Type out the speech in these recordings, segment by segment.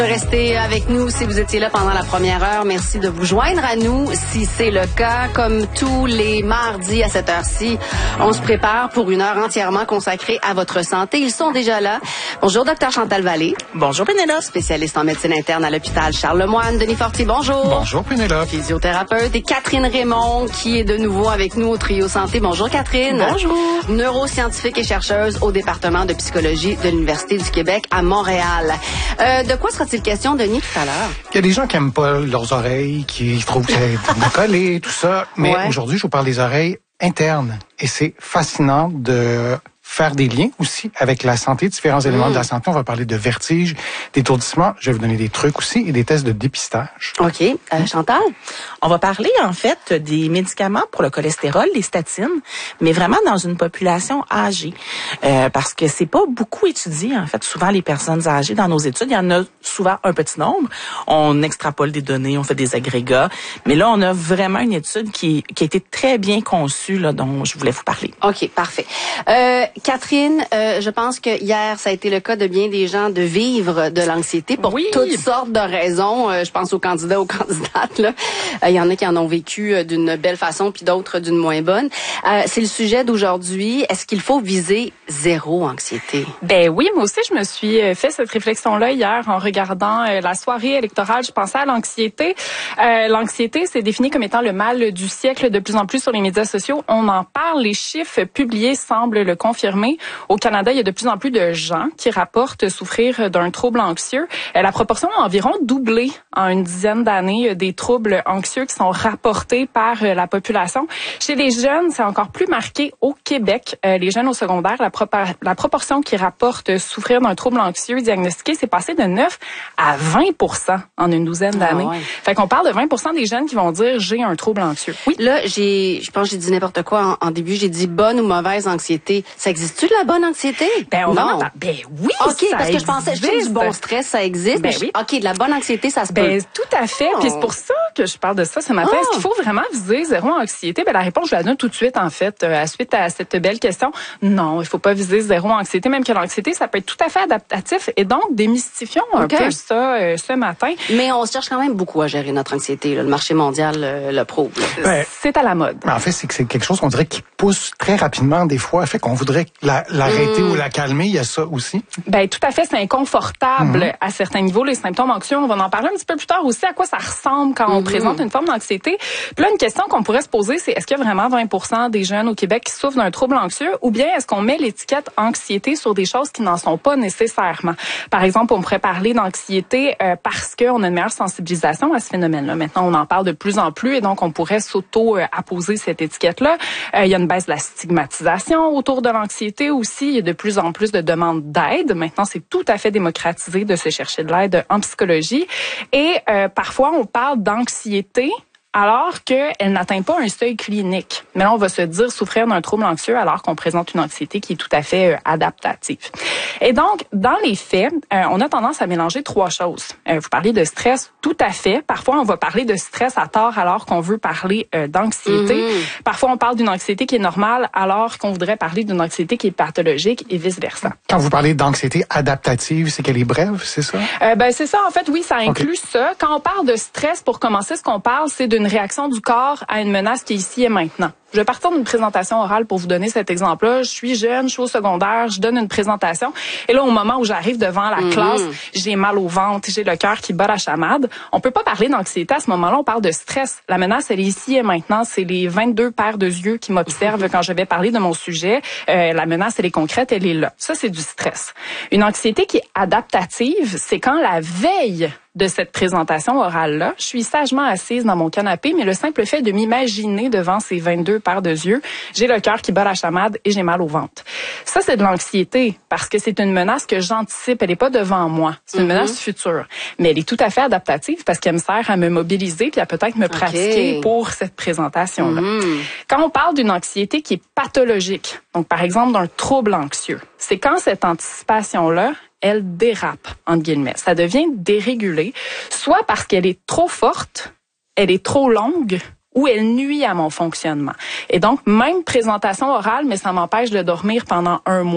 Restez avec nous si vous étiez là pendant la première heure. Merci de vous joindre à nous si c'est le cas. Comme tous les mardis à cette heure-ci, on se prépare pour une heure entièrement consacrée à votre santé. Ils sont déjà là. Bonjour, Dr Chantal Vallée. Bonjour, Pénélope. Spécialiste en médecine interne à l'hôpital Charles-Lemoine. Denis Fortier, bonjour. Bonjour, Pénélope. Physiothérapeute. Et Catherine Raymond, qui est de nouveau avec nous au Trio Santé. Bonjour, Catherine. Bonjour. Neuroscientifique et chercheuse au département de psychologie de l'Université du Québec à Montréal. De quoi sera-t-il question, Denis, tout à l'heure? Il y a des gens qui aiment pas leurs oreilles, qui trouvent que c'est collé, tout ça. Mais aujourd'hui, je vous parle des oreilles internes. Et c'est fascinant de faire des liens aussi avec la santé, différents éléments de la santé. On va parler de vertige, d'étourdissement. Je vais vous donner des trucs aussi et des tests de dépistage. OK. Chantal? On va parler, en fait, des médicaments pour le cholestérol, les statines, mais vraiment dans une population âgée. Parce que c'est pas beaucoup étudié, en fait. Souvent, les personnes âgées, dans nos études, il y en a souvent un petit nombre. On extrapole des données, on fait des agrégats. Mais là, on a vraiment une étude qui a été très bien conçue, là, dont je voulais vous parler. OK, parfait. Catherine, je pense que hier, ça a été le cas de bien des gens de vivre de l'anxiété pour toutes sortes de raisons. Je pense aux candidats, aux candidates. Là. Il y en a qui en ont vécu d'une belle façon, puis d'autres d'une moins bonne. C'est le sujet d'aujourd'hui. Est-ce qu'il faut viser zéro anxiété? Ben oui, moi aussi, je me suis fait cette réflexion-là hier en regardant la soirée électorale. Je pensais à l'anxiété. L'anxiété, c'est défini comme étant le mal du siècle de plus en plus sur les médias sociaux. On en parle. Les chiffres publiés semblent le confirmer. Au Canada, il y a de plus en plus de gens qui rapportent souffrir d'un trouble anxieux. La proportion a environ doublé en une dizaine d'années des troubles anxieux qui sont rapportés par la population. Chez les jeunes, c'est encore plus marqué au Québec. Les jeunes au secondaire, la proportion qui rapporte souffrir d'un trouble anxieux diagnostiqué, c'est passé de 9 à 20% en une douzaine d'années. Fait qu'on parle de 20% des jeunes qui vont dire « j'ai un trouble anxieux ». Oui. Là, je pense que j'ai dit n'importe quoi en début. J'ai dit bonne ou mauvaise anxiété. Ça existe-tu de la bonne anxiété? Ben, on va ben oui, OK, parce que je pensais que du bon stress, ça existe. Ben oui. OK, de la bonne anxiété, ça se peut. Ben, tout à fait. Puis c'est pour ça que je parle de ça ce matin. Est-ce qu'il faut vraiment viser zéro anxiété? Ben, la réponse, je la donne tout de suite, en fait, suite à cette belle question. Non, il faut pas viser zéro anxiété, même que l'anxiété, ça peut être tout à fait adaptatif. Et donc, démystifions un peu ça ce matin. Mais on cherche quand même beaucoup à gérer notre anxiété. Là. Le marché mondial le prouve. C'est à la mode. En fait, c'est que c'est quelque chose qu'on dirait qui pousse très rapidement des fois. Fait qu'on voudrait l'arrêter ou la calmer. Il y a ça aussi. Ben tout à fait, c'est inconfortable à certains niveaux. Les symptômes anxieux, on va en parler un petit peu plus tard aussi, à quoi ça ressemble quand on présente une forme d'anxiété. Puis là, une question qu'on pourrait se poser, c'est est-ce qu'il y a vraiment 20% des jeunes au Québec qui souffrent d'un trouble anxieux ou bien est-ce qu'on met l'étiquette anxiété sur des choses qui n'en sont pas nécessairement? Par exemple, on pourrait parler d'anxiété parce qu'on a une meilleure sensibilisation à ce phénomène-là. Maintenant, on en parle de plus en plus et donc on pourrait s'auto-apposer cette étiquette-là. Il y a une baisse de la stigmatisation autour de l'anxiété aussi. Il y a de plus en plus de demandes d'aide. Maintenant, c'est tout à fait démocratisé de se chercher de l'aide en psychologie. Et parfois, on parle d'anxiété alors qu'elle n'atteint pas un seuil clinique. Mais là, on va se dire souffrir d'un trouble anxieux alors qu'on présente une anxiété qui est tout à fait adaptative. Et donc, dans les faits, on a tendance à mélanger trois choses. Vous parlez de stress, tout à fait. Parfois, on va parler de stress à tort alors qu'on veut parler d'anxiété. Parfois, on parle d'une anxiété qui est normale alors qu'on voudrait parler d'une anxiété qui est pathologique et vice-versa. Quand vous parlez d'anxiété adaptative, c'est qu'elle est brève, c'est ça? Ben c'est ça, en fait, oui, ça inclut ça. Quand on parle de stress, pour commencer, ce qu'on parle, c'est d'une réaction du corps à une menace qui est ici et maintenant. Je vais partir d'une présentation orale pour vous donner cet exemple-là. Je suis jeune, je suis au secondaire, je donne une présentation. Et là, au moment où j'arrive devant la classe, j'ai mal au ventre, j'ai le cœur qui bat la chamade. On peut pas parler d'anxiété à ce moment-là, on parle de stress. La menace, elle est ici et maintenant. C'est les 22 paires de yeux qui m'observent quand je vais parler de mon sujet. La menace, elle est concrète, elle est là. Ça, c'est du stress. Une anxiété qui est adaptative, c'est quand la veille de cette présentation orale-là, je suis sagement assise dans mon canapé, mais le simple fait de m'imaginer devant ces 22 paires de yeux, j'ai le cœur qui bat la chamade et j'ai mal au ventre. Ça, c'est de l'anxiété parce que c'est une menace que j'anticipe. Elle n'est pas devant moi. C'est une menace future. Mais elle est tout à fait adaptative parce qu'elle me sert à me mobiliser puis à peut-être me pratiquer pour cette présentation-là. Quand on parle d'une anxiété qui est pathologique, donc par exemple d'un trouble anxieux, c'est quand cette anticipation-là, elle dérape, entre guillemets. Ça devient dérégulé, soit parce qu'elle est trop forte, elle est trop longue, ou elle nuit à mon fonctionnement. Et donc, même présentation orale, mais ça m'empêche de dormir pendant 1 mois,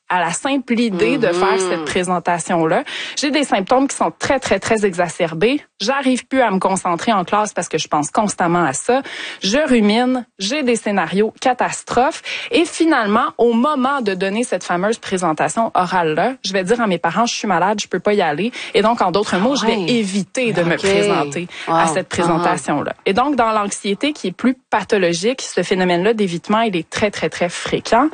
à la simple idée de faire cette présentation-là. J'ai des symptômes qui sont très, très, très exacerbés. J'arrive plus à me concentrer en classe parce que je pense constamment à ça. Je rumine, j'ai des scénarios catastrophes. Et finalement, au moment de donner cette fameuse présentation orale-là, je vais dire à mes parents, je suis malade, je peux pas y aller. Et donc, en d'autres mots, je vais éviter de me présenter à cette présentation-là. Et donc, dans l'anxiété qui est plus pathologique, ce phénomène-là d'évitement, il est très, très, très fréquent.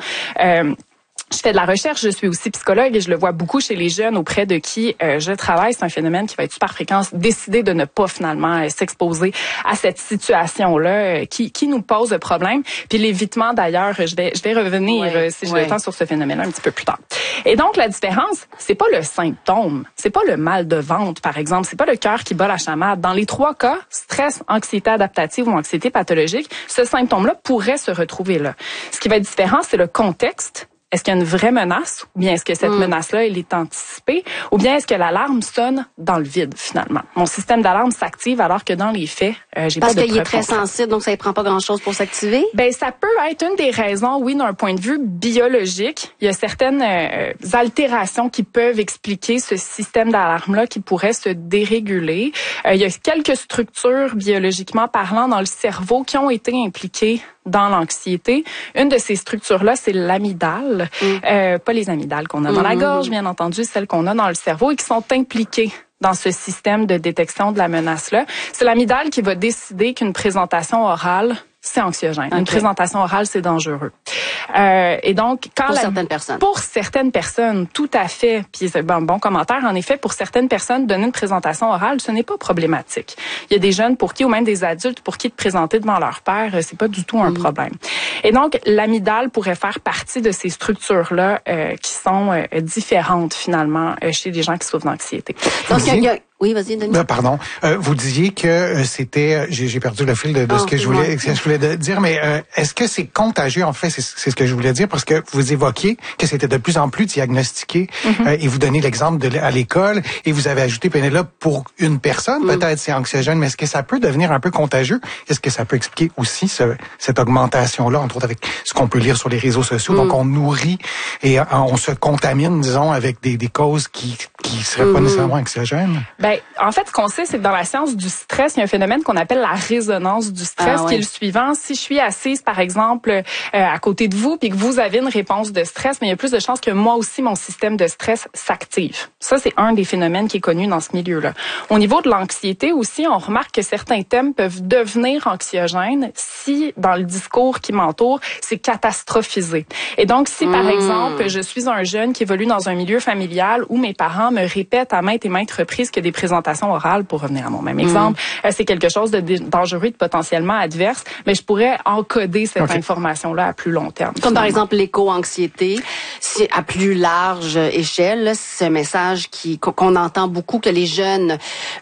Je fais de la recherche, je suis aussi psychologue et je le vois beaucoup chez les jeunes auprès de qui je travaille. C'est un phénomène qui va être super fréquent. Décider de ne pas finalement s'exposer à cette situation-là qui nous pose problème. Puis l'évitement d'ailleurs, je vais revenir si j'ai le temps sur ce phénomène-là un petit peu plus tard. Et donc la différence, c'est pas le symptôme, c'est pas le mal de ventre par exemple, c'est pas le cœur qui bat la chamade. Dans les 3 cas, stress, anxiété adaptative ou anxiété pathologique, ce symptôme-là pourrait se retrouver là. Ce qui va être différent, c'est le contexte. Est-ce qu'il y a une vraie menace ou bien est-ce que cette menace-là, elle est anticipée ou bien est-ce que l'alarme sonne dans le vide finalement? Mon système d'alarme s'active alors que dans les faits, j'ai pas de preuve. Parce qu'il est très sensible, donc ça ne prend pas grand-chose pour s'activer? Ben ça peut être une des raisons, oui, d'un point de vue biologique. Il y a certaines altérations qui peuvent expliquer ce système d'alarme-là qui pourrait se déréguler. Il y a quelques structures biologiquement parlant dans le cerveau qui ont été impliquées dans l'anxiété. Une de ces structures-là, c'est l'amygdale. Pas les amygdales qu'on a dans la gorge, bien entendu, celles qu'on a dans le cerveau et qui sont impliquées dans ce système de détection de la menace-là. C'est l'amygdale qui va décider qu'une présentation orale, c'est anxiogène. Une présentation orale, c'est dangereux. Et donc, pour certaines personnes, tout à fait. Puis c'est un bon commentaire. En effet, pour certaines personnes, donner une présentation orale, ce n'est pas problématique. Il y a des jeunes pour qui, ou même des adultes pour qui de présenter devant leur père, c'est pas du tout un problème. Et donc, l'amygdale pourrait faire partie de ces structures-là qui sont différentes finalement chez les gens qui souffrent d'anxiété. Donc, oui, vas-y, Denis. Pardon. Vous disiez que c'était... J'ai perdu le fil de ce que je voulais dire, mais est-ce que c'est contagieux, en fait? C'est ce que je voulais dire, parce que vous évoquiez que c'était de plus en plus diagnostiqué, et vous donnez l'exemple à l'école, et vous avez ajouté, Pénélope, pour une personne, peut-être c'est anxiogène, mais est-ce que ça peut devenir un peu contagieux? Est-ce que ça peut expliquer aussi cette augmentation-là, entre autres avec ce qu'on peut lire sur les réseaux sociaux? Donc, on nourrit et on se contamine, disons, avec des causes qui seraient pas nécessairement anxiogènes? Ben, en fait, ce qu'on sait, c'est que dans la science du stress, il y a un phénomène qu'on appelle la résonance du stress, qui est le suivant. Si je suis assise, par exemple, à côté de vous, puis que vous avez une réponse de stress, mais il y a plus de chances que moi aussi, mon système de stress s'active. Ça, c'est un des phénomènes qui est connu dans ce milieu-là. Au niveau de l'anxiété aussi, on remarque que certains thèmes peuvent devenir anxiogènes si, dans le discours qui m'entoure, c'est catastrophisé. Et donc, si, par exemple, je suis un jeune qui évolue dans un milieu familial où mes parents me répètent à maintes et maintes reprises que des présentations orales, pour revenir à mon même exemple, c'est quelque chose de dangereux, de potentiellement adverse, mais je pourrais encoder cette information-là à plus long terme. Comme par exemple l'éco-anxiété, c'est à plus large échelle, là, c'est un message qu'on entend beaucoup, que les jeunes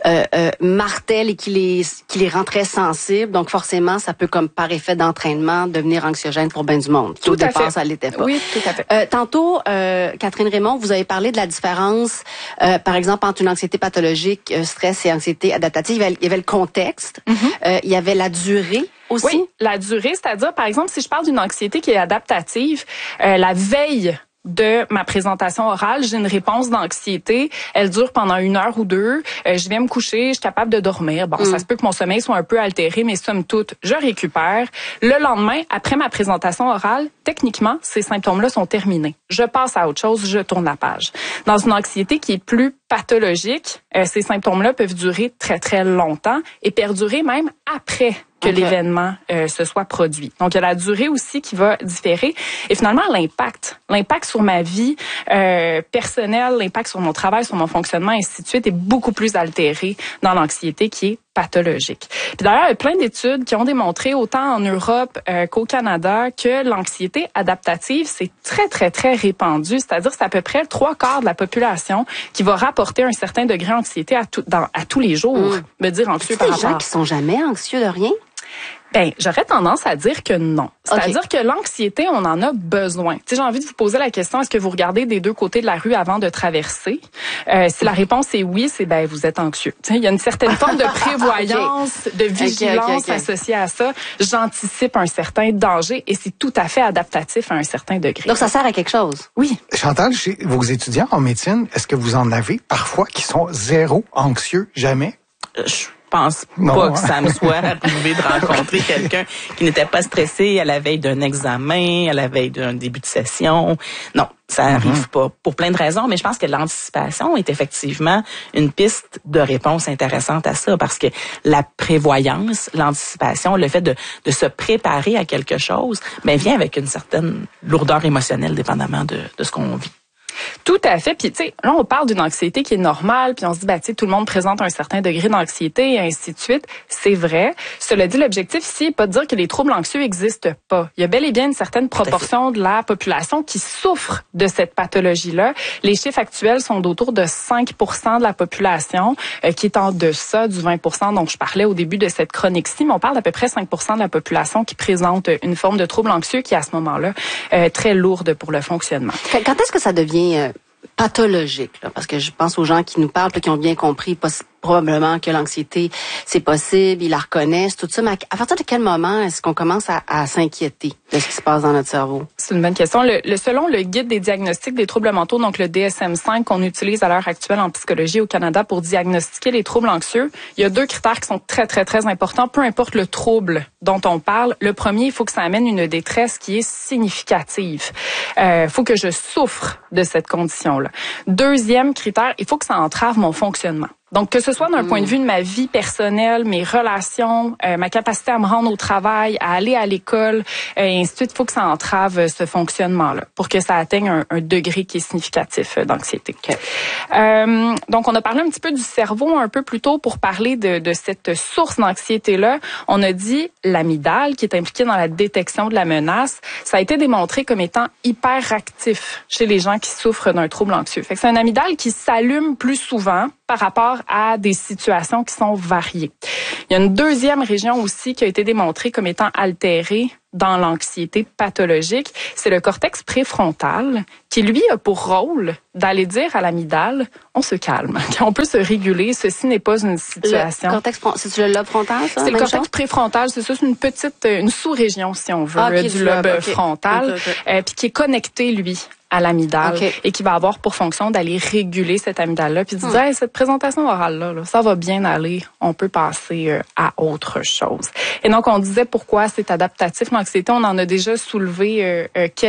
martèlent et qui les rend très sensibles. Donc forcément, ça peut, comme par effet d'entraînement, devenir anxiogène pour bien du monde. Tout au départ, ça l'était pas. Oui, tout à fait. Tantôt, Catherine Raymond, vous avez parlé de la différence, par exemple, entre une anxiété pathologique, stress et anxiété adaptative. Il y avait le contexte, il y avait la durée aussi. Oui, la durée, c'est-à-dire, par exemple, si je parle d'une anxiété qui est adaptative, la veille de ma présentation orale, j'ai une réponse d'anxiété, elle dure pendant 1 heure ou 2, je vais me coucher, je suis capable de dormir. Bon, ça se peut que mon sommeil soit un peu altéré, mais somme toute, je récupère. Le lendemain, après ma présentation orale, techniquement, ces symptômes-là sont terminés. Je passe à autre chose, je tourne la page. Dans une anxiété qui est plus pathologique, ces symptômes-là peuvent durer très, très longtemps et perdurer même après que l'événement se soit produit. Donc, il y a la durée aussi qui va différer. Et finalement, l'impact sur ma vie personnelle, l'impact sur mon travail, sur mon fonctionnement, ainsi de suite, est beaucoup plus altéré dans l'anxiété qui est pathologique. Puis d'ailleurs, il y a plein d'études qui ont démontré, autant en Europe qu'au Canada, que l'anxiété adaptative, c'est très, très, très répandu. C'est-à-dire, c'est à peu près 3/4 de la population qui va rapporter un certain degré d'anxiété à tous les jours. Me dire anxieux par rapport. Il y a des gens qui sont jamais anxieux de rien? Ben, j'aurais tendance à dire que non. C'est-à-dire que l'anxiété, on en a besoin. Tu sais, j'ai envie de vous poser la question, est-ce que vous regardez des deux côtés de la rue avant de traverser? Si la réponse est oui, c'est ben vous êtes anxieux. Tu sais, il y a une certaine forme de prévoyance, de vigilance associée à ça. J'anticipe un certain danger et c'est tout à fait adaptatif à un certain degré. Donc, ça sert à quelque chose? Oui. Chantal, chez vos étudiants en médecine, est-ce que vous en avez parfois qui sont zéro anxieux, jamais? Je pense pas que ça me soit arrivé de rencontrer quelqu'un qui n'était pas stressé à la veille d'un examen, à la veille d'un début de session. Non, ça arrive pas pour plein de raisons, mais je pense que l'anticipation est effectivement une piste de réponse intéressante à ça parce que la prévoyance, l'anticipation, le fait de se préparer à quelque chose, ben vient avec une certaine lourdeur émotionnelle dépendamment de ce qu'on vit. Tout à fait. Puis, tu sais, là, on parle d'une anxiété qui est normale, puis on se dit, tu sais, tout le monde présente un certain degré d'anxiété et ainsi de suite. C'est vrai. Cela dit, l'objectif ici n'est pas de dire que les troubles anxieux n'existent pas. Il y a bel et bien une certaine proportion de la population qui souffre de cette pathologie-là. Les chiffres actuels sont d'autour de 5% de la population, qui est en deçà du 20% dont je parlais au début de cette chronique-ci, mais on parle d'à peu près 5% de la population qui présente une forme de trouble anxieux qui est à ce moment-là très lourde pour le fonctionnement. Quand est-ce que ça devient pathologique, là, parce que je pense aux gens qui nous parlent, qui ont bien compris probablement que l'anxiété, c'est possible, ils la reconnaissent, tout ça, mais à partir de quel moment est-ce qu'on commence à s'inquiéter de ce qui se passe dans notre cerveau? C'est une bonne question. Selon le guide des diagnostics des troubles mentaux, donc le DSM-5 qu'on utilise à l'heure actuelle en psychologie au Canada pour diagnostiquer les troubles anxieux, il y a 2 critères qui sont très, très, très importants, peu importe le trouble dont on parle. Le premier, il faut que ça amène une détresse qui est significative. Faut que je souffre de cette condition-là. Deuxième critère, il faut que ça entrave mon fonctionnement. Donc, que ce soit d'un point de vue de ma vie personnelle, mes relations, ma capacité à me rendre au travail, à aller à l'école, et ainsi de suite, il faut que ça entrave ce fonctionnement-là pour que ça atteigne un degré qui est significatif d'anxiété. Okay. Donc, on a parlé un petit peu du cerveau un peu plus tôt pour parler de cette source d'anxiété-là. On a dit l'amygdale, qui est impliquée dans la détection de la menace. Ça a été démontré comme étant hyperactif chez les gens qui souffrent d'un trouble anxieux. Fait que c'est un amygdale qui s'allume plus souvent par rapport à des situations qui sont variées. Il y a une deuxième région aussi qui a été démontrée comme étant altérée dans l'anxiété pathologique, c'est le cortex préfrontal qui, lui, a pour rôle d'aller dire à l'amygdale, on se calme, on peut se réguler, ceci n'est pas une situation. Le cortex, c'est le lobe frontal, ça? C'est le cortex préfrontal, c'est ça, c'est une sous-région, si on veut, du lobe frontal, puis qui est connecté, lui, à l'amygdale et qui va avoir pour fonction d'aller réguler cette amygdale-là puis de dire hey, cette présentation orale-là, ça va bien aller, on peut passer à autre chose. Et donc, on disait pourquoi c'est adaptatif, l'anxiété, on en a déjà soulevé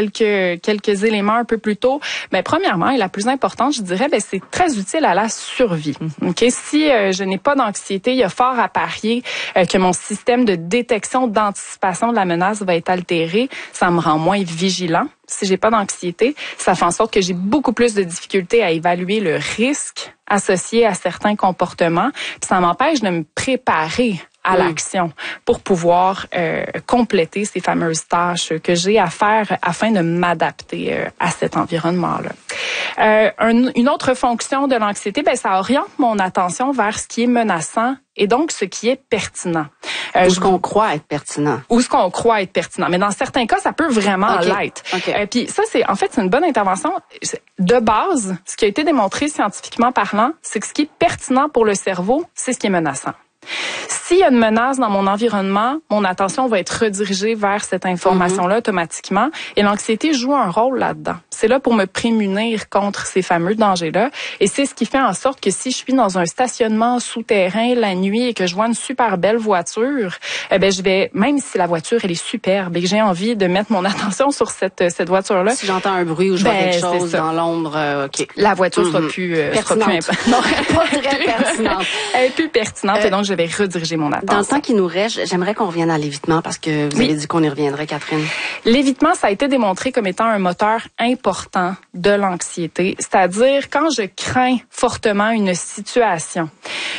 quelques éléments un peu plus tôt. Mais premièrement, et la plus importante, je dirais, c'est très utile à la survie. Okay? Si je n'ai pas d'anxiété, il y a fort à parier que mon système de détection, d'anticipation de la menace va être altéré, ça me rend moins vigilant. Si j'ai pas d'anxiété, ça fait en sorte que j'ai beaucoup plus de difficultés à évaluer le risque associé à certains comportements. Puis ça m'empêche de me préparer à l'action pour pouvoir compléter ces fameuses tâches que j'ai à faire afin de m'adapter à cet environnement-là. Une autre fonction de l'anxiété, ça oriente mon attention vers ce qui est menaçant et donc ce qui est pertinent. Ou ce qu'on croit être pertinent. Ou ce qu'on croit être pertinent. Mais dans certains cas, ça peut vraiment l'être. Puis ça, c'est une bonne intervention. De base, ce qui a été démontré scientifiquement parlant, c'est que ce qui est pertinent pour le cerveau, c'est ce qui est menaçant. S'il y a une menace dans mon environnement, mon attention va être redirigée vers cette information-là automatiquement. Et l'anxiété joue un rôle là-dedans. C'est là pour me prémunir contre ces fameux dangers-là. Et c'est ce qui fait en sorte que si je suis dans un stationnement souterrain la nuit et que je vois une super belle voiture, je vais, même si la voiture elle est superbe et que j'ai envie de mettre mon attention sur cette voiture-là. Si j'entends un bruit ou je vois quelque chose dans l'ombre, la voiture sera plus pertinente. Pas très pertinente. Elle est plus pertinente et donc je vais rediriger mon attention. Dans le temps qui nous reste, j'aimerais qu'on revienne à l'évitement parce que vous avez dit qu'on y reviendrait, Catherine. L'évitement, ça a été démontré comme étant un moteur important de l'anxiété, c'est-à-dire quand je crains fortement une situation.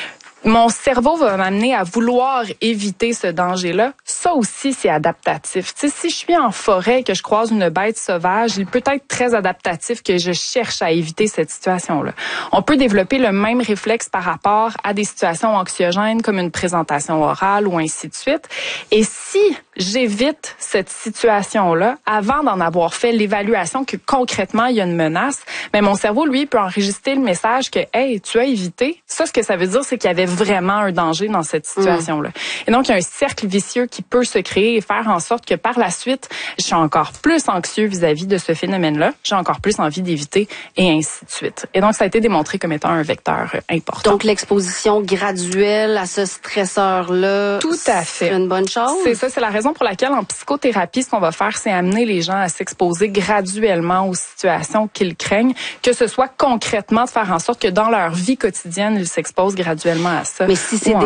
mon cerveau va m'amener à vouloir éviter ce danger-là. Ça aussi, c'est adaptatif. Tu sais, si je suis en forêt et que je croise une bête sauvage, il peut être très adaptatif que je cherche à éviter cette situation-là. On peut développer le même réflexe par rapport à des situations anxiogènes comme une présentation orale ou ainsi de suite. Et si j'évite cette situation-là avant d'en avoir fait l'évaluation que concrètement il y a une menace, mais mon cerveau, lui, peut enregistrer le message que « Hey, tu as évité ». Ça, ce que ça veut dire, c'est qu'il y avait vraiment un danger dans cette situation-là. Et donc, il y a un cercle vicieux qui peut se créer et faire en sorte que par la suite, je suis encore plus anxieux vis-à-vis de ce phénomène-là. J'ai encore plus envie d'éviter et ainsi de suite. Et donc, ça a été démontré comme étant un vecteur important. Donc, l'exposition graduelle à ce stresseur-là, tout à fait, c'est une bonne chose. C'est ça, c'est la raison pour laquelle en psychothérapie, ce qu'on va faire, c'est amener les gens à s'exposer graduellement aux situations qu'ils craignent, que ce soit concrètement de faire en sorte que dans leur vie quotidienne, ils s'exposent graduellement à ça. Mais si c'est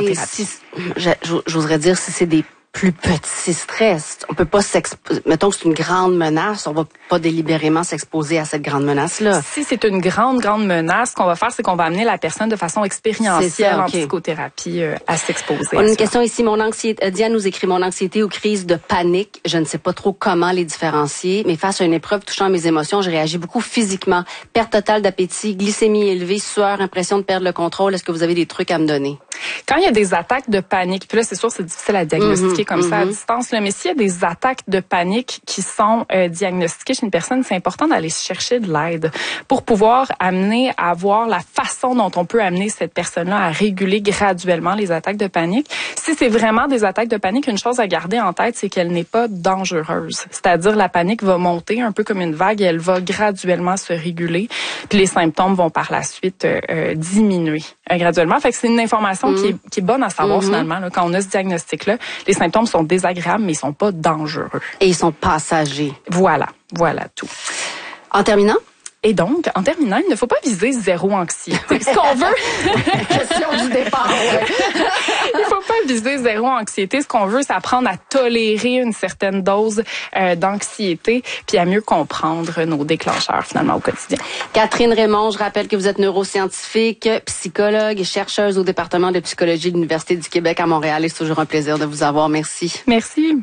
j'oserais dire si c'est des plus petits stress, on peut pas mettons que c'est une grande menace, on va pas délibérément s'exposer à cette grande menace-là. Si c'est une grande menace, ce qu'on va faire, c'est qu'on va amener la personne de façon expérientielle en psychothérapie à s'exposer. On a une question ici, Diane nous écrit « Mon anxiété ou crise de panique, je ne sais pas trop comment les différencier, mais face à une épreuve touchant mes émotions, je réagis beaucoup physiquement. Perte totale d'appétit, glycémie élevée, sueur, impression de perdre le contrôle. Est-ce que vous avez des trucs à me donner? » Quand il y a des attaques de panique, puis là, c'est sûr, c'est difficile à diagnostiquer comme ça à distance, là, mais s'il y a des attaques de panique qui sont diagnostiquées chez une personne, c'est important d'aller chercher de l'aide pour pouvoir amener à voir la façon dont on peut amener cette personne-là à réguler graduellement les attaques de panique. Si c'est vraiment des attaques de panique, une chose à garder en tête, c'est qu'elle n'est pas dangereuse. C'est-à-dire, la panique va monter un peu comme une vague et elle va graduellement se réguler, puis les symptômes vont par la suite diminuer graduellement. Fait que c'est une information qui est bonne à savoir finalement, là, quand on a ce diagnostic-là. Les symptômes sont désagréables, mais ils sont pas dangereux. Et ils sont passagers. Voilà tout. En terminant? Et donc, en terminant, il ne faut pas viser zéro anxiété. Ce qu'on veut... Question du départ. Il faut pas viser zéro anxiété. Ce qu'on veut, c'est apprendre à tolérer une certaine dose d'anxiété, puis à mieux comprendre nos déclencheurs, finalement, au quotidien. Catherine Raymond, je rappelle que vous êtes neuroscientifique, psychologue et chercheuse au département de psychologie de l'Université du Québec à Montréal. Et c'est toujours un plaisir de vous avoir. Merci. Merci.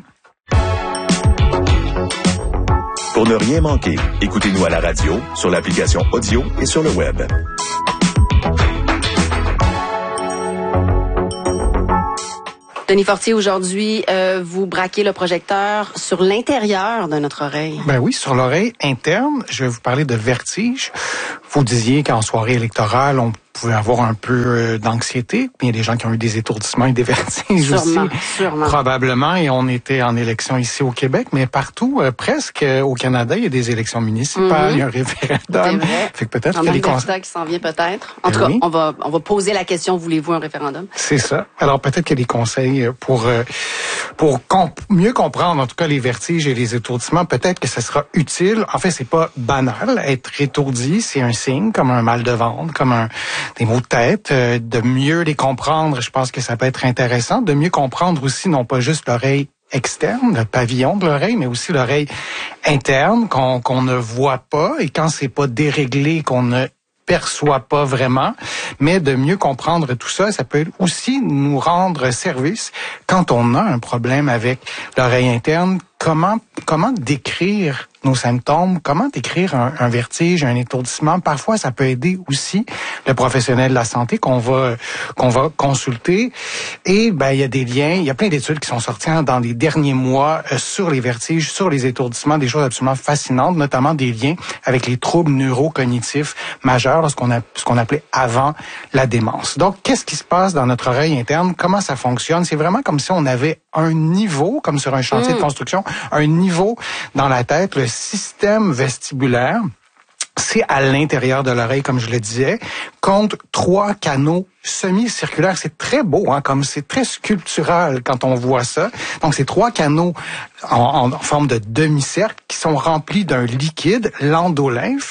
Pour ne rien manquer, écoutez-nous à la radio, sur l'application audio et sur le web. Denis Fortier, aujourd'hui, vous braquez le projecteur sur l'intérieur de notre oreille. Ben oui, sur l'oreille interne. Je vais vous parler de vertige. Vous disiez qu'en soirée électorale, on pouvait avoir un peu d'anxiété. Il y a des gens qui ont eu des étourdissements et des vertiges aussi. Sûrement. Probablement. Et on était en élection ici au Québec, mais partout, presque au Canada, il y a des élections municipales, il y a un référendum. Fait que peut-être que les conseils qui s'en vient peut-être. En tout cas, on va poser la question, voulez-vous un référendum? C'est ça. Alors peut-être que les conseils pour mieux comprendre en tout cas les vertiges et les étourdissements, peut-être que ça sera utile. En fait, c'est pas banal. Être étourdi, c'est un signe, comme un mal de ventre, comme des maux de tête, de mieux les comprendre. Je pense que ça peut être intéressant, de mieux comprendre aussi non pas juste l'oreille externe, le pavillon de l'oreille, mais aussi l'oreille interne qu'on ne voit pas et quand c'est pas déréglé, qu'on ne perçoit pas vraiment, mais de mieux comprendre tout ça, ça peut aussi nous rendre service quand on a un problème avec l'oreille interne. Comment décrire nos symptômes, comment décrire un vertige, un étourdissement. Parfois, ça peut aider aussi le professionnel de la santé qu'on va consulter. Et il y a des liens, il y a plein d'études qui sont sorties dans les derniers mois sur les vertiges, sur les étourdissements, des choses absolument fascinantes, notamment des liens avec les troubles neurocognitifs majeurs, ce qu'on appelait avant la démence. Donc, qu'est-ce qui se passe dans notre oreille interne? Comment ça fonctionne? C'est vraiment comme si on avait un niveau, comme sur un chantier de construction, un niveau dans la tête, le système vestibulaire. C'est à l'intérieur de l'oreille, comme je le disais, compte 3 canaux semi-circulaires. C'est très beau, comme c'est très sculptural quand on voit ça. Donc, c'est 3 canaux en forme de demi-cercle qui sont remplis d'un liquide, l'endolymphe.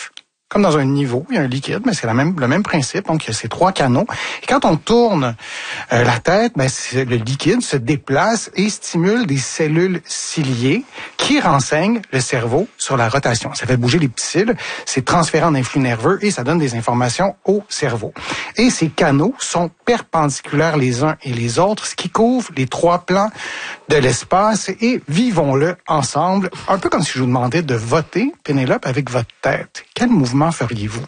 comme dans un niveau, il y a un liquide, mais c'est le même principe. Donc, il y a ces 3 canaux. Et quand on tourne la tête, le liquide se déplace et stimule des cellules ciliées qui renseignent le cerveau sur la rotation. Ça fait bouger les petits cils, c'est transféré en influx nerveux et ça donne des informations au cerveau. Et ces canaux sont perpendiculaires les uns et les autres, ce qui couvre les 3 plans de l'espace et vivons-le ensemble, un peu comme si je vous demandais de voter, Pénélope, avec votre tête. Quel mouvement feriez-vous?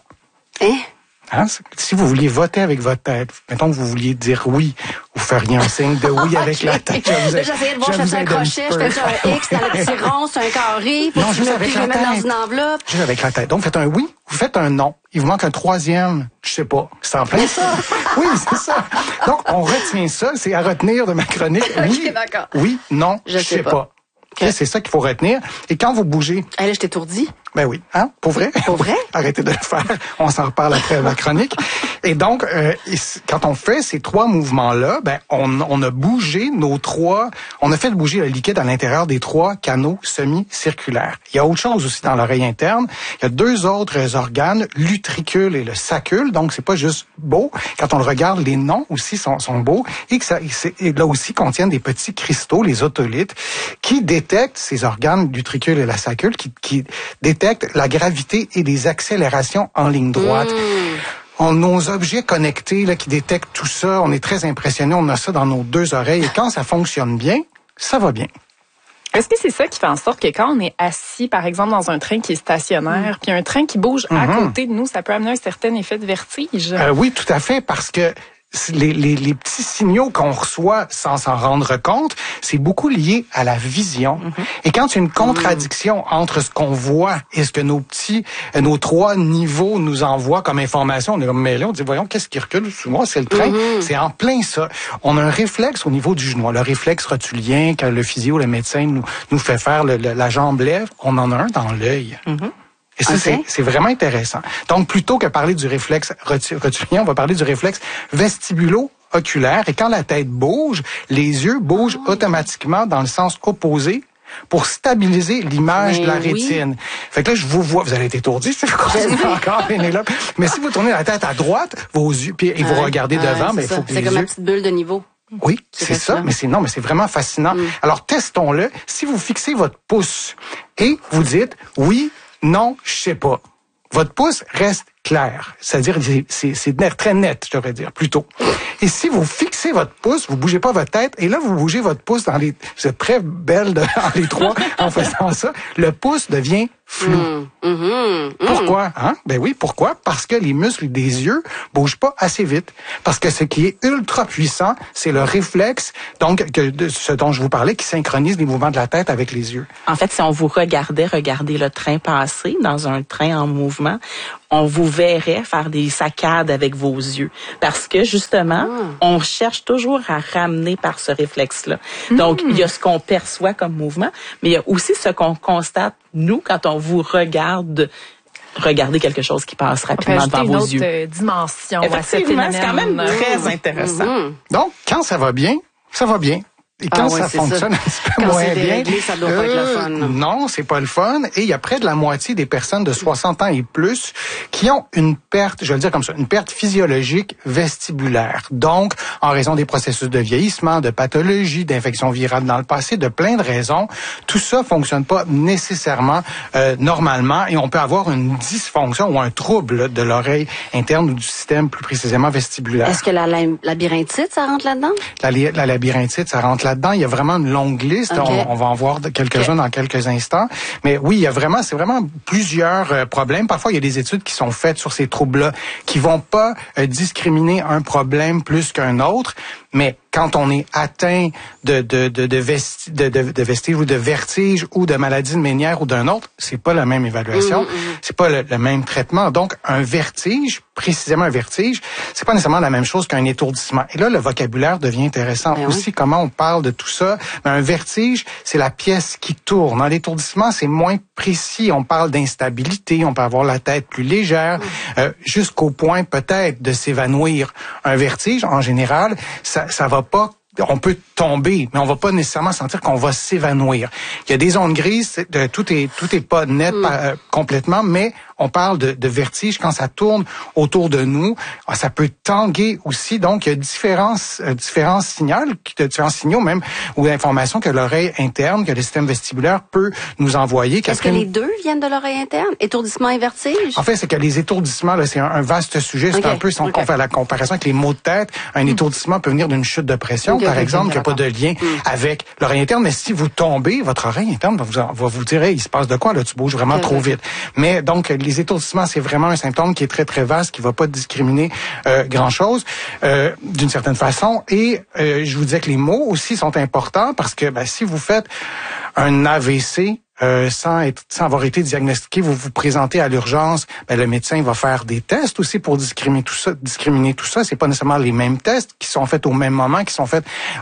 Hein? Si vous vouliez voter avec votre tête, mettons que vous vouliez dire oui, vous feriez un signe de oui avec la tête. J'essayais de voir, je faisais un crochet, je faisais un X, dans le petit rond, c'est un carré, puis je le mets dans une enveloppe. Juste avec la tête. Donc, faites un oui, vous faites un non. Il vous manque un 3e, je sais pas. C'est en plein ça. Oui, c'est ça. Donc, on retient ça, c'est à retenir de ma chronique. Oui, okay, d'accord. Oui, non, je sais pas. Okay. C'est ça qu'il faut retenir. Et quand vous bougez... Là, je t'étourdis. Ben oui. Hein? Pour vrai? Pour vrai? Arrêtez de le faire. On s'en reparle après la chronique. Et donc, quand on fait ces 3 mouvements-là, on a bougé on a fait bouger le liquide à l'intérieur des 3 canaux semi-circulaires. Il y a autre chose aussi dans l'oreille interne. Il y a 2 autres organes, l'utricule et le sacule. Donc, c'est pas juste beau. Quand on le regarde, les noms aussi sont beaux. Et là aussi contiennent des petits cristaux, les otolithes, qui détectent ces organes, l'utricule et la sacule, qui détectent la gravité et des accélérations en ligne droite. Nos objets connectés là, qui détectent tout ça, on est très impressionnés, on a ça dans nos 2 oreilles. Et quand ça fonctionne bien, ça va bien. Est-ce que c'est ça qui fait en sorte que quand on est assis, par exemple, dans un train qui est stationnaire, puis un train qui bouge à côté de nous, ça peut amener un certain effet de vertige? Oui, tout à fait, parce que les petits signaux qu'on reçoit sans s'en rendre compte, c'est beaucoup lié à la vision. Et quand il y a une contradiction entre ce qu'on voit et ce que nos 3 niveaux nous envoient comme information, on est comme mêlés, on dit, voyons, qu'est-ce qui recule sous moi? C'est le train. C'est en plein ça. On a un réflexe au niveau du genou. Le réflexe rotulien, quand le physio, le médecin nous fait faire la jambe lève, on en a un dans l'œil. Et ça, c'est vraiment intéressant. Donc, plutôt que parler du réflexe rotulien, on va parler du réflexe vestibulo-oculaire. Et quand la tête bouge, les yeux bougent automatiquement dans le sens opposé pour stabiliser l'image de la rétine. Fait que là, je vous vois, vous allez être étourdi, c'est encore Pénélope. Mais si vous tournez la tête à droite, vos yeux, puis et vous regardez devant, il faut que les yeux... C'est comme une petite bulle de niveau. Oui, c'est ça, mais c'est vraiment fascinant. Alors, testons-le. Si vous fixez votre pouce et vous dites oui, non, je sais pas. Votre pouce reste clair. C'est-à-dire, c'est très net, je devrais dire, plutôt. Et si vous fixez votre pouce, vous bougez pas votre tête, et là, vous bougez votre pouce vous êtes très belle dans les 3 en faisant ça, le pouce devient flou. Pourquoi? Ben oui, pourquoi? Parce que les muscles des yeux bougent pas assez vite. Parce que ce qui est ultra puissant, c'est le réflexe, donc, de ce dont je vous parlais, qui synchronise les mouvements de la tête avec les yeux. En fait, si on vous regardait regarder le train passer dans un train en mouvement, on vous verrait faire des saccades avec vos yeux. Parce que, justement, on cherche toujours à ramener par ce réflexe-là. Donc, il y a ce qu'on perçoit comme mouvement, mais il y a aussi ce qu'on constate, nous, quand on vous regarde regarder quelque chose qui passe rapidement devant vos yeux. Une autre dimension à cet phénomène. C'est quand même très intéressant. Donc, quand ça va bien, ça va bien. Et quand ça fonctionne un petit peu moins bien, ça doit pas être le fun. Non, c'est pas le fun. Et il y a près de la moitié des personnes de 60 ans et plus qui ont une perte, je vais le dire comme ça, une perte physiologique vestibulaire. Donc, en raison des processus de vieillissement, de pathologies, d'infections virales dans le passé, de plein de raisons, tout ça fonctionne pas nécessairement normalement et on peut avoir une dysfonction ou un trouble de l'oreille interne ou du système plus précisément vestibulaire. Est-ce que la labyrinthite, ça rentre là-dedans? La labyrinthite, ça rentre là-dedans. Il y a vraiment une longue liste. Okay. On va en voir quelques-uns dans quelques instants. Mais oui, c'est vraiment plusieurs problèmes. Parfois, il y a des études qui sont faites sur ces troubles-là qui vont pas discriminer un problème plus qu'un autre. Mais quand on est atteint de vestige ou de vertige ou de maladie de Ménière ou d'un autre, c'est pas la même évaluation, c'est pas le même traitement. Donc, un vertige, précisément un vertige, c'est pas nécessairement la même chose qu'un étourdissement. Et là, le vocabulaire devient intéressant aussi. Comment on parle de tout ça? Mais un vertige, c'est la pièce qui tourne. Dans l'étourdissement, c'est moins précis. On parle d'instabilité, on peut avoir la tête plus légère, jusqu'au point peut-être de s'évanouir. Un vertige, en général, ça va pas, on peut tomber, mais on va pas nécessairement sentir qu'on va s'évanouir. Il y a des zones grises, tout est pas net complètement, mais on parle de vertige quand ça tourne autour de nous. Ça peut tanguer aussi. Donc, il y a différents signaux même, ou informations que l'oreille interne, que le système vestibulaire peut nous envoyer. Est-ce que les deux viennent de l'oreille interne? Étourdissement et vertige? En fait, c'est que les étourdissements, là, c'est un vaste sujet. C'est un peu, si on fait la comparaison avec les maux de tête, un étourdissement peut venir d'une chute de pression, par exemple, qui n'a pas de lien avec l'oreille interne. Mais si vous tombez, votre oreille interne va vous dire, il se passe de quoi, là, tu bouges vraiment trop vite. Mais donc, les étourdissements, c'est vraiment un symptôme qui est très, très vaste, qui va pas discriminer grand-chose, d'une certaine façon. Et je vous disais que les mots aussi sont importants parce que si vous faites un AVC, sans avoir été diagnostiqué, vous vous présentez à l'urgence, le médecin va faire des tests aussi pour discriminer tout ça. C'est pas nécessairement les mêmes tests qui sont faits au même moment, qui sont faits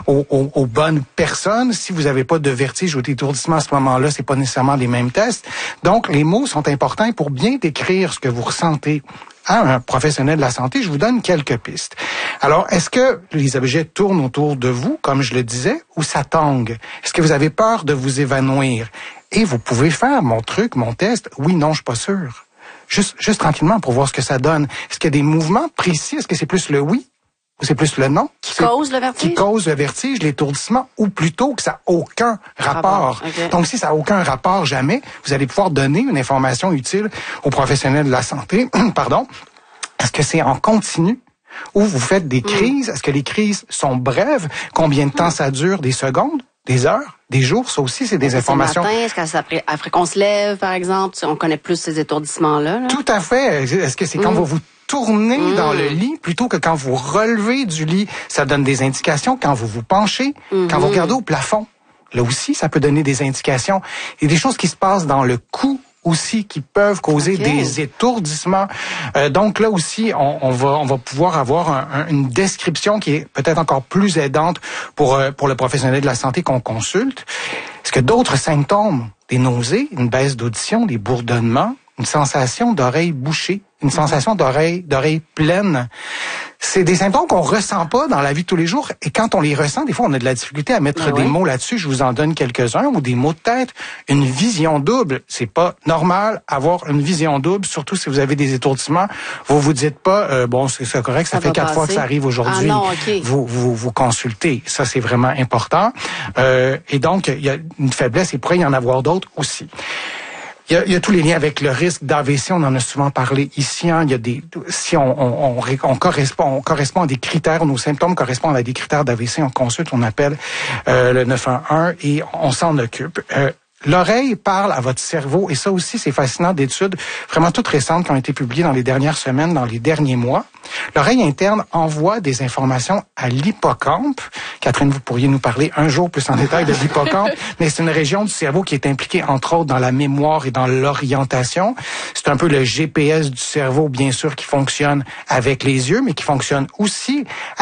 aux bonnes personnes. Si vous n'avez pas de vertige ou d'étourdissement à ce moment-là, c'est pas nécessairement les mêmes tests. Donc, les mots sont importants pour bien décrire ce que vous ressentez à un professionnel de la santé. Je vous donne quelques pistes. Alors, est-ce que les objets tournent autour de vous, comme je le disais, ou ça tangue? Est-ce que vous avez peur de vous évanouir? Et vous pouvez faire mon test. Oui, non, je suis pas sûr. Juste tranquillement pour voir ce que ça donne. Est-ce qu'il y a des mouvements précis? Est-ce que c'est plus le oui ou c'est plus le non? Qui cause le vertige? Qui cause le vertige, l'étourdissement, ou plutôt que ça n'a aucun rapport. Okay. Donc, si ça n'a aucun rapport jamais, vous allez pouvoir donner une information utile aux professionnels de la santé. Pardon. Est-ce que c'est en continu? Ou vous faites des crises? Est-ce que les crises sont brèves? Combien de temps ça dure? Des secondes? Des heures? Des jours? Ça aussi, c'est des informations. Est-ce que c'est après qu'on se lève, par exemple? On connaît plus ces étourdissements-là. Tout à fait. Est-ce que c'est quand vous tournez dans le lit plutôt que quand vous relevez du lit? Ça donne des indications. Quand vous vous penchez, quand vous regardez au plafond, là aussi, ça peut donner des indications. Il y a des choses qui se passent dans le cou aussi qui peuvent causer des étourdissements. Donc là aussi, on va pouvoir avoir une description qui est peut-être encore plus aidante pour le professionnel de la santé qu'on consulte. Est-ce que d'autres symptômes, des nausées, une baisse d'audition, des bourdonnements, une sensation d'oreille bouchée, une sensation d'oreille pleine, c'est des symptômes qu'on ressent pas dans la vie de tous les jours. Et quand on les ressent, des fois, on a de la difficulté à mettre des mots là-dessus. Je vous en donne quelques-uns, ou des mots de tête. Une vision double. C'est pas normal avoir une vision double, surtout si vous avez des étourdissements. Vous vous dites pas, c'est correct, ça fait 4 fois que ça arrive aujourd'hui. Vous consultez. Ça, c'est vraiment important. Et donc, il y a une faiblesse, il pourrait y en avoir d'autres aussi. Il y a tous les liens avec le risque d'AVC, on en a souvent parlé ici. Il y a si on correspond à des critères, nos symptômes correspondent à des critères d'AVC, on consulte, on appelle le 911 et on s'en occupe. L'oreille parle à votre cerveau et ça aussi, c'est fascinant d'études vraiment toutes récentes qui ont été publiées dans les dernières semaines, dans les derniers mois. L'oreille interne envoie des informations à l'hippocampe. Catherine, vous pourriez nous parler un jour plus en détail de l'hippocampe, mais c'est une région du cerveau qui est impliquée entre autres dans la mémoire et dans l'orientation. C'est un peu le GPS du cerveau, bien sûr, qui fonctionne avec les yeux, mais qui fonctionne aussi